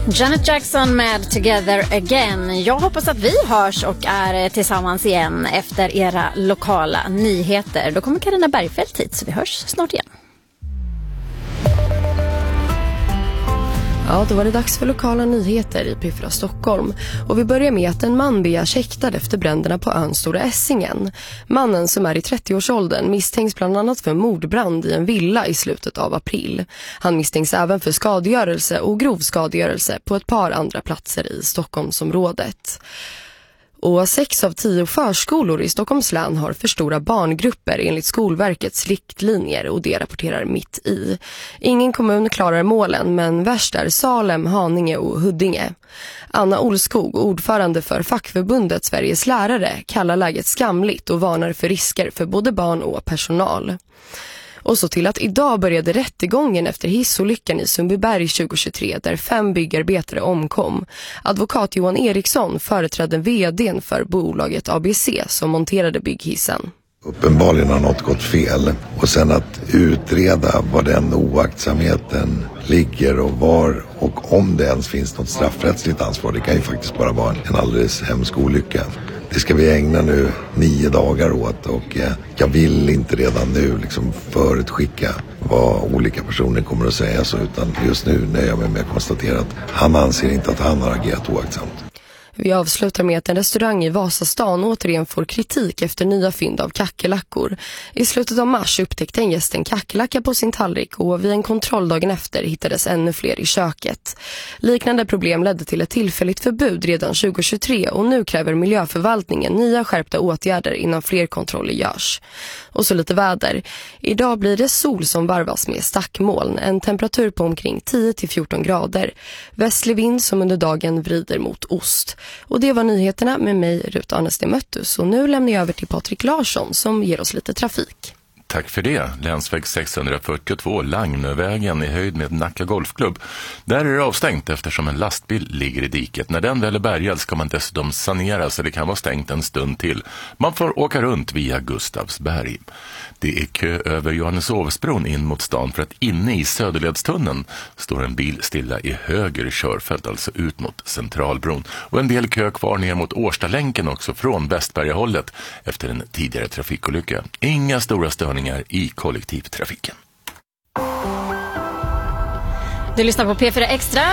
Janet Jackson med Together Again. Jag hoppas att vi hörs och är tillsammans igen efter era lokala nyheter. Då kommer Carina Bergfeldt hit, så vi hörs snart igen. Ja, då var det dags för lokala nyheter i P4 Stockholm. Och vi börjar med att en man begärs häktad efter bränderna på ön Stora Essingen. Mannen, som är i 30-årsåldern, misstänks bland annat för mordbrand i en villa i slutet av april. Han misstänks även för skadegörelse och grov skadegörelse på ett par andra platser i Stockholmsområdet. Och 6 av 10 förskolor i Stockholms län har för stora barngrupper enligt Skolverkets riktlinjer, och det rapporterar Mitt i. Ingen kommun klarar målen, men värst är Salem, Haninge och Huddinge. Anna Olskog, ordförande för fackförbundet Sveriges lärare, kallar läget skamligt och varnar för risker för både barn och personal. Och så till att idag började rättegången efter hissolyckan i Sundbyberg 2023 där 5 byggarbetare omkom. Advokat Johan Eriksson företrädde vd:n för bolaget ABC som monterade bygghissen. Uppenbarligen har något gått fel, och sen att utreda var den oaktsamheten ligger och var och om det ens finns något straffrättsligt ansvar. Det kan ju faktiskt bara vara en alldeles hemsk olycka. Det ska vi ägna nu 9 dagar åt, och jag vill inte redan nu förutskicka vad olika personer kommer att säga, så utan just nu nöjer jag mig med att konstatera att han anser inte att han har agerat oaktsamt. Vi avslutar med att en restaurang i Vasastan återigen får kritik efter nya fynd av kackelackor. I slutet av mars upptäckte en gäst en kackelacka på sin tallrik, och vid en kontroll dagen efter hittades ännu fler i köket. Liknande problem ledde till ett tillfälligt förbud redan 2023, och nu kräver miljöförvaltningen nya skärpta åtgärder innan fler kontroller görs. Och så lite väder. Idag blir det sol som varvas med stackmoln, en temperatur på omkring 10-14 grader. Västlig vind som under dagen vrider mot ost. Och det var nyheterna med mig, Rut Arnested-Möttus. Och nu lämnar jag över till Patrik Larsson som ger oss lite trafik. Tack för det. Länsväg 642, Lagnövägen i höjd med Nacka Golfklubb. Där är det avstängt eftersom en lastbil ligger i diket. När den väl är bärgad ska man dessutom sanera, så det kan vara stängt en stund till. Man får åka runt via Gustavsberg. Det är kö över Johanneshovsbron in mot stan för att inne i Söderledstunneln står en bil stilla i höger körfält, alltså ut mot Centralbron. Och en del kö kvar ner mot Årstalänken också från Västbergahållet efter en tidigare trafikolycka. Inga stora störningar i kollektivtrafiken. Du lyssnar på P4 Extra.